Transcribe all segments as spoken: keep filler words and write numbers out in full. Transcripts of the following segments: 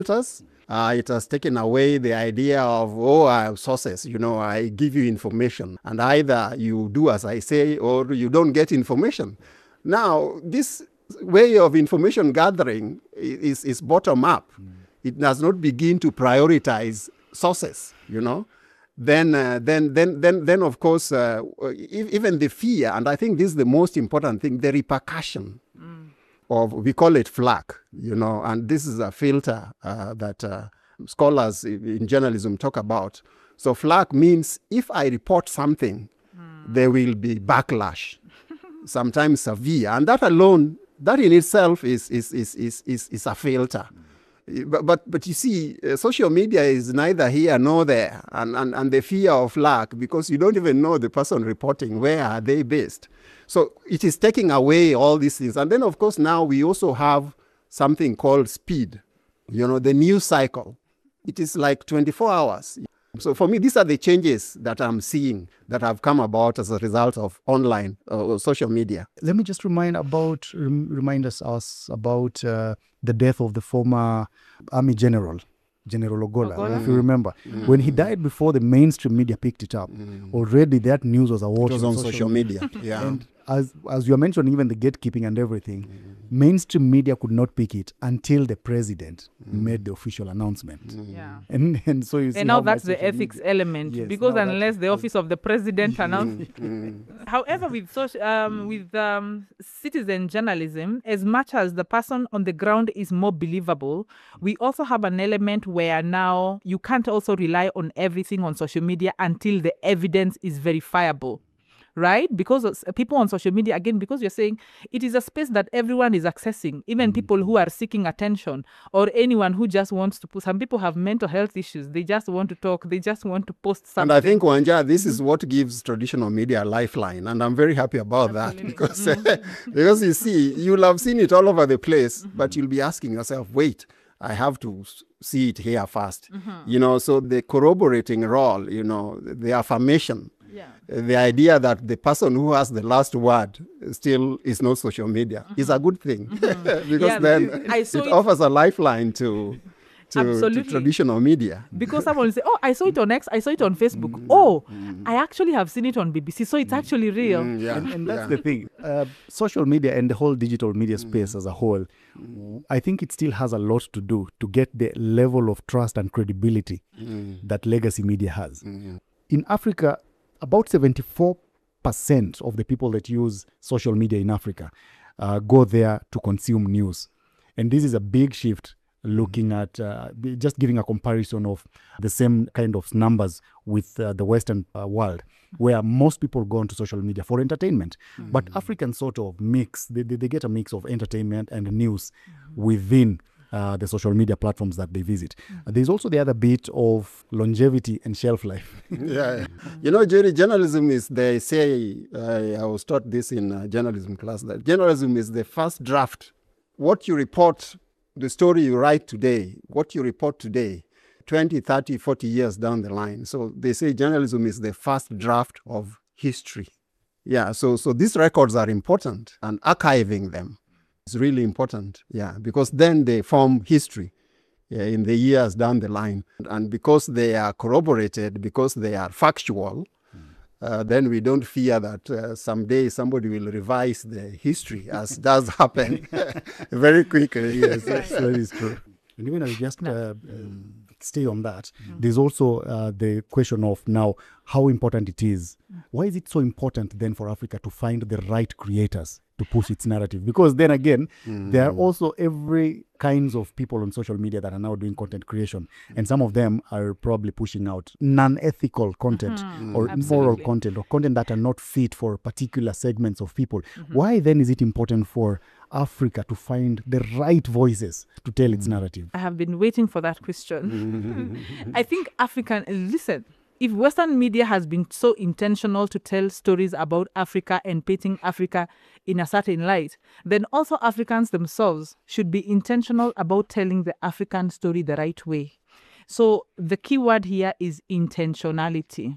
filters. Uh, it has taken away the idea of, oh, I have sources, you know, I give you information, and either you do as I say or you don't get information. Now, this way of information gathering is, is bottom up. Mm. It does not begin to prioritize sources, you know. Then, uh, then, then, then, then, of course, uh, even the fear, and I think this is the most important thing, the repercussion mm. of, we call it FLAC, you know, and this is a filter uh, that uh, scholars in journalism talk about. So FLAC means if I report something, mm. there will be backlash, sometimes severe, and that alone, that in itself is is is is is, is a filter. But, but but you see, uh, social media is neither here nor there, and, and, and the fear of lack, because you don't even know the person reporting, where are they based. So it is taking away all these things. And then, of course, now we also have something called speed, you know, the news cycle. It is like twenty-four hours. So for me, these are the changes that I'm seeing that have come about as a result of online uh, social media. Let me just remind about rem, remind us, us about uh, the death of the former Army General, General Ogola, Ogola? If you remember. Mm. When he died before the mainstream media picked it up, mm. already that news was awash. It was on social, social media. media. Yeah. And as, as you are mentioning, even the gatekeeping and everything, mm. mainstream media could not pick it until the president mm. made the official announcement. Mm. Yeah. And, and so you see and now that's the ethics media. element, yes, because unless the office of the president announced. Mm. However, with social, um, with um, citizen journalism, as much as the person on the ground is more believable, we also have an element where now you can't also rely on everything on social media until the evidence is verifiable. Right? Because people on social media, again, because you're saying it is a space that everyone is accessing, even mm. people who are seeking attention or anyone who just wants to put. Some people have mental health issues. They just want to talk. They just want to post something. And I think, Wanja, this mm-hmm. is what gives traditional media a lifeline. And I'm very happy about Absolutely. that because, mm-hmm. because you see, you'll have seen it all over the place, mm-hmm. but you'll be asking yourself, wait, I have to see it here first. Mm-hmm. You know, so the corroborating role, you know, the affirmation. Yeah. The idea that the person who has the last word still is not social media mm-hmm. is a good thing mm-hmm. because yeah, then it, it offers a lifeline to, to, to traditional media. Because someone will say, oh, I saw it on X, I saw it on Facebook. Mm-hmm. Oh, mm-hmm. I actually have seen it on B B C, so it's actually real. Mm-hmm. Yeah. And, and that's yeah. the thing. Uh, social media and the whole digital media space mm-hmm. as a whole, mm-hmm. I think it still has a lot to do to get the level of trust and credibility mm-hmm. that legacy media has. Mm-hmm. In Africa, about seventy-four percent of the people that use social media in Africa uh, go there to consume news. And this is a big shift looking at, uh, just giving a comparison of the same kind of numbers with uh, the Western uh, world, where most people go onto social media for entertainment. Mm-hmm. But Africans sort of mix, they, they, they get a mix of entertainment and news mm-hmm. within Uh, the social media platforms that they visit. Mm-hmm. Uh, there's also the other bit of longevity and shelf life. yeah. You know, Jerry, journalism is, they say, uh, I was taught this in uh, journalism class, that journalism is the first draft. What you report, the story you write today, what you report today, twenty, thirty, forty years down the line. So they say journalism is the first draft of history. Yeah, so, so these records are important, and archiving them is really important, yeah, because then they form history yeah, in the years down the line. And because they are corroborated, because they are factual, mm. uh, then we don't fear that uh, someday somebody will revise the history, as does happen very quickly. Yes, that is true. And even I just uh, um, stay on that, mm. there's also uh, the question of now how important it is. Mm. Why is it so important then for Africa to find the right creators to push its narrative? Because then again, mm. there are also every kinds of people on social media that are now doing content creation. Mm. And some of them are probably pushing out non-ethical content mm-hmm. or Absolutely. immoral content or content that are not fit for particular segments of people. Mm-hmm. Why then is it important for Africa to find the right voices to tell its narrative? I have been waiting for that question. I think African, listen, if Western media has been so intentional to tell stories about Africa and painting Africa in a certain light, then also Africans themselves should be intentional about telling the African story the right way. So the key word here is intentionality.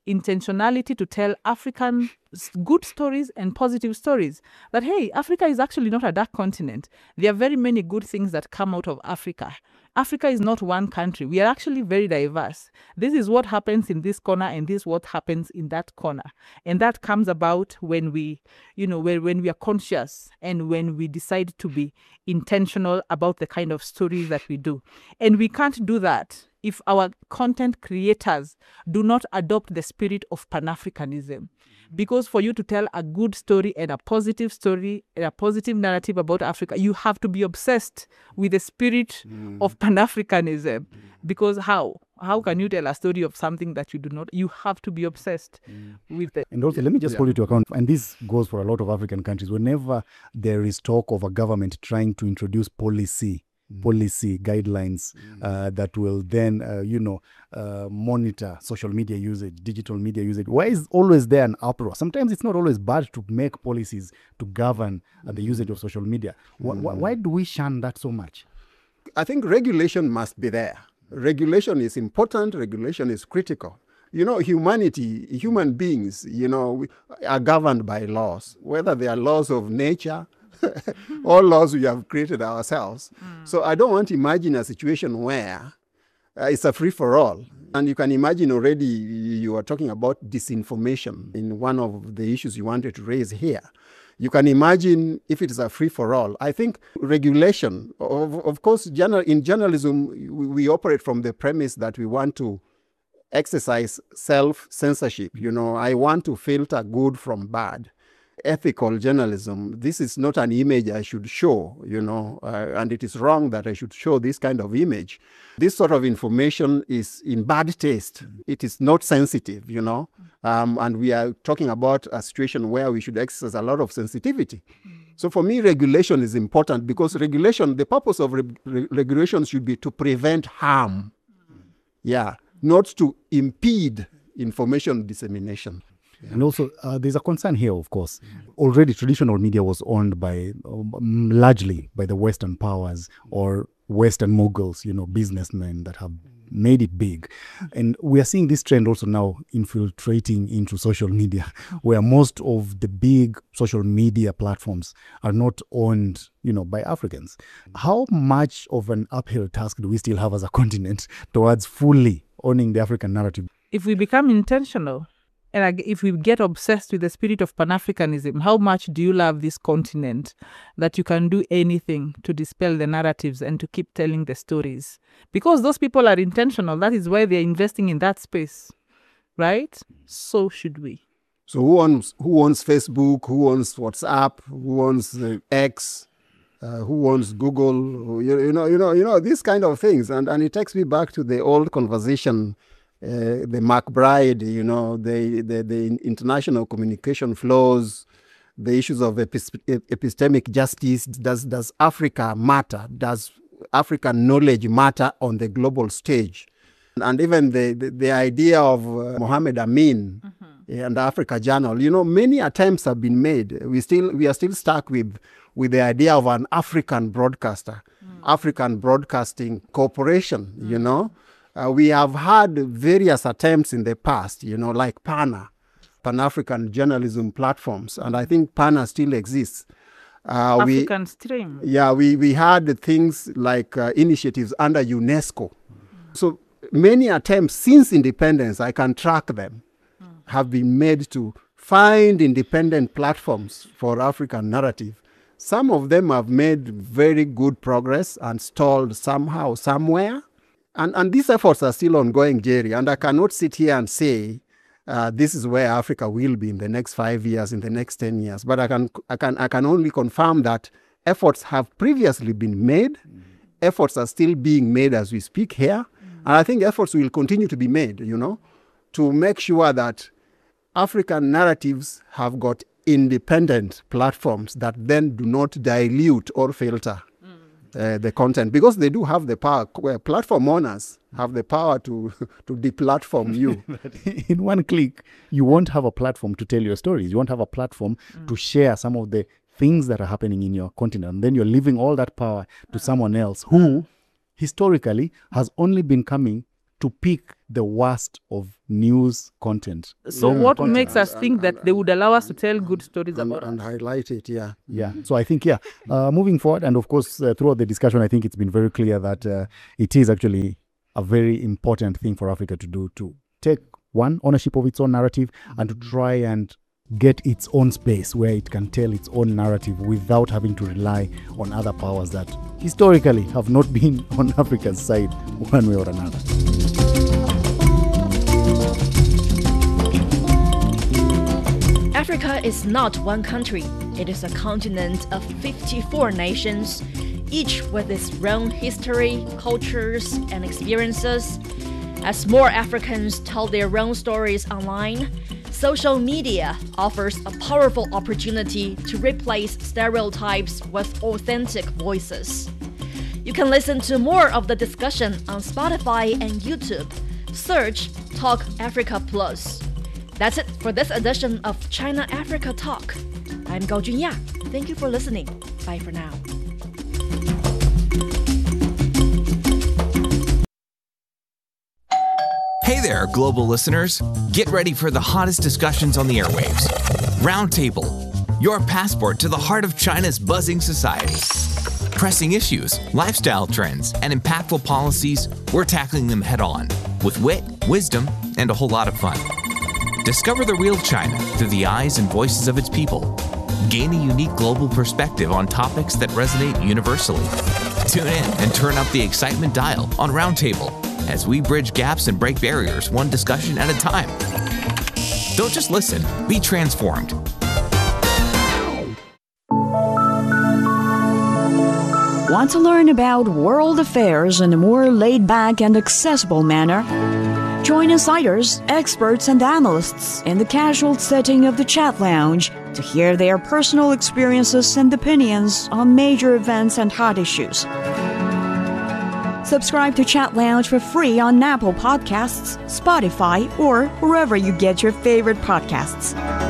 intentionality to tell African s- good stories and positive stories. That, hey, Africa is actually not a dark continent. There are very many good things that come out of Africa. Africa is not one country. We are actually very diverse. This is what happens in this corner, and this is what happens in that corner. And that comes about when we, you know, when, when we are conscious and when we decide to be intentional about the kind of stories that we do. And we can't do that if our content creators do not adopt the spirit of Pan-Africanism. Because for you to tell a good story and a positive story and a positive narrative about Africa, you have to be obsessed with the spirit mm. of Pan-Africanism. Mm. Because how? How can you tell a story of something that you do not? You have to be obsessed mm. with it. And also, let me just yeah. hold it to account, and this goes for a lot of African countries. Whenever there is talk of a government trying to introduce policy, policy guidelines uh, that will then, uh, you know, uh, monitor social media usage, digital media usage. Why is always there an uproar? Sometimes it's not always bad to make policies to govern uh, the usage of social media. Why, why, why do we shun that so much? I think regulation must be there. Regulation is important. Regulation is critical. You know, humanity, human beings, you know, are governed by laws, whether they are laws of nature, all laws we have created ourselves. Mm. So I don't want to imagine a situation where uh, it's a free-for-all. And you can imagine already you are talking about disinformation in one of the issues you wanted to raise here. You can imagine if it is a free-for-all. I think regulation, of, of course, journal, in journalism, we, we operate from the premise that we want to exercise self-censorship. You know, I want to filter good from bad. Ethical journalism, this is not an image I should show, you know, uh, and it is wrong that I should show this kind of image. This sort of information is in bad taste. It is not sensitive, you know, um, and we are talking about a situation where we should exercise a lot of sensitivity. So for me, regulation is important because regulation, the purpose of re- re- regulation should be to prevent harm. Yeah, not to impede information dissemination. Yeah. And also, uh, there's a concern here, of course. Already, traditional media was owned by, um, largely by the Western powers or Western moguls, you know, businessmen that have made it big. And we are seeing this trend also now infiltrating into social media, where most of the big social media platforms are not owned, you know, by Africans. How much of an uphill task do we still have as a continent towards fully owning the African narrative? If we become intentional, and if we get obsessed with the spirit of Pan-Africanism, how much do you love this continent that you can do anything to dispel the narratives and to keep telling the stories? Because those people are intentional. That is why they're investing in that space, right? So should we. So who owns, who owns Facebook? Who owns WhatsApp? Who owns uh, X? Uh, who owns Google? You, you know, you know, you know, these kind of things. And, and it takes me back to the old conversation. Uh, the McBride, you know, the, the, the international communication flows, the issues of epist- epistemic justice. Does, does Africa matter? Does African knowledge matter on the global stage? And even the, the, the idea of uh, Mohammed Amin mm-hmm. and the Africa Journal, you know, many attempts have been made. We still we are still stuck with, with the idea of an African broadcaster, mm. African Broadcasting Corporation, mm. you know. Uh, we have had various attempts in the past, you know, like PANA, Pan-African Journalism Platforms, and I think PANA still exists. Uh, African we, Stream. Yeah, we, we had things like uh, initiatives under UNESCO. Mm. So many attempts since independence, I can track them, mm. have been made to find independent platforms for African narrative. Some of them have made very good progress and stalled somehow, somewhere. And, and these efforts are still ongoing, Jerry, and I cannot sit here and say uh, this is where Africa will be in the next five years, in the next ten years. But I can, I can, I can only confirm that efforts have previously been made. Mm. Efforts are still being made as we speak here. Mm. And I think efforts will continue to be made, you know, to make sure that African narratives have got independent platforms that then do not dilute or filter Uh, the content, because they do have the power. Where platform owners have the power to to deplatform you. In one click, you won't have a platform to tell your stories. You won't have a platform mm. to share some of the things that are happening in your continent. And then you're leaving all that power to someone else who historically has only been coming to pick the worst of news content. So Mm. what Content. makes us think that they would allow us to tell good stories and, about and us? highlight it, yeah. Yeah. So I think, yeah, uh, moving forward, and of course, uh, throughout the discussion, I think it's been very clear that uh, it is actually a very important thing for Africa to do, to take one ownership of its own narrative and to try and get its own space where it can tell its own narrative without having to rely on other powers that historically have not been on Africa's side one way or another. Africa is not one country. It is a continent of fifty-four nations, each with its own history, cultures, and experiences. As more Africans tell their own stories online, social media offers a powerful opportunity to replace stereotypes with authentic voices. You can listen to more of the discussion on Spotify and YouTube. Search Talk Africa Plus. That's it for this edition of China Africa Talk. I'm Gao Junya. Thank you for listening. Bye for now. Hey there, global listeners. Get ready for the hottest discussions on the airwaves. Roundtable, your passport to the heart of China's buzzing society. Pressing issues, lifestyle trends, and impactful policies, we're tackling them head on with wit, wisdom, and a whole lot of fun. Discover the real China through the eyes and voices of its people. Gain a unique global perspective on topics that resonate universally. Tune in and turn up the excitement dial on Roundtable as we bridge gaps and break barriers one discussion at a time. Don't just listen, be transformed. Want to learn about world affairs in a more laid-back and accessible manner? Join insiders, experts, and analysts in the casual setting of the Chat Lounge to hear their personal experiences and opinions on major events and hot issues. Subscribe to Chat Lounge for free on Apple Podcasts, Spotify, or wherever you get your favorite podcasts.